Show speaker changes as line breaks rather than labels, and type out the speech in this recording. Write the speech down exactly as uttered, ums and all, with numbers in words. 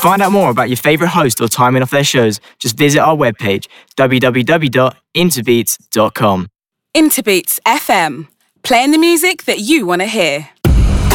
find out more about your favourite host or timing of their shows, just visit our webpage, w w w dot interbeats dot com.
Interbeats F M, playing the music that you want to hear.